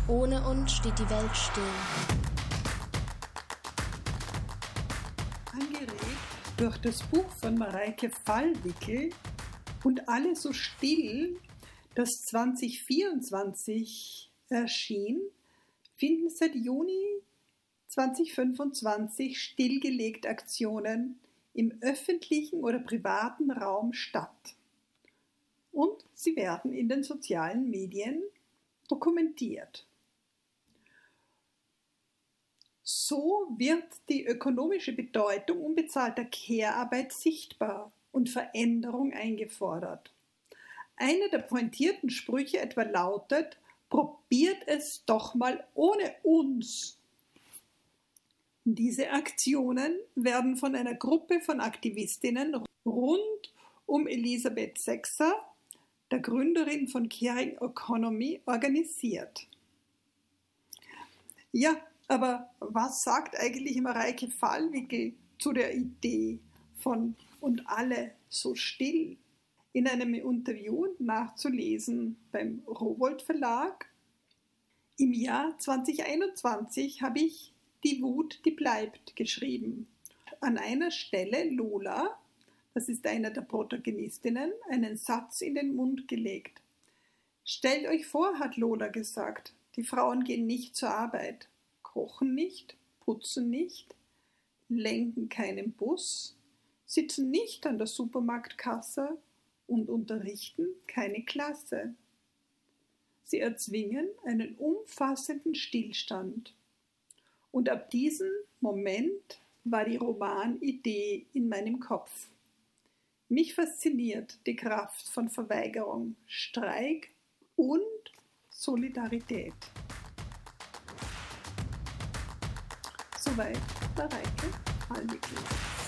Ohne uns steht die Welt still. Angeregt durch das Buch von Mareike Fallwickel und Alle so still, das 2024 erschien, finden seit Juni 2025 stillgelegt Aktionen im öffentlichen oder privaten Raum statt. Und sie werden in den sozialen Medien dokumentiert. So wird die ökonomische Bedeutung unbezahlter Care-Arbeit sichtbar und Veränderung eingefordert. Einer der pointierten Sprüche etwa lautet: Probiert es doch mal ohne uns. Diese Aktionen werden von einer Gruppe von Aktivistinnen rund um Elisabeth Sexer, der Gründerin von Caring Economy, organisiert. Ja, aber was sagt eigentlich Mareike Fallwickel zu der Idee von Und alle so still? In einem Interview nachzulesen beim Rowohlt Verlag. Im Jahr 2021 habe ich Die Wut, die bleibt geschrieben. An einer Stelle Lola, das ist eine der Protagonistinnen, einen Satz in den Mund gelegt. Stellt euch vor, hat Lola gesagt, die Frauen gehen nicht zur Arbeit, kochen nicht, putzen nicht, lenken keinen Bus, sitzen nicht an der Supermarktkasse und unterrichten keine Klasse. Sie erzwingen einen umfassenden Stillstand. Und ab diesem Moment war die Romanidee in meinem Kopf. Mich fasziniert die Kraft von Verweigerung, Streik und Solidarität. Soweit Mareike Fallwickel.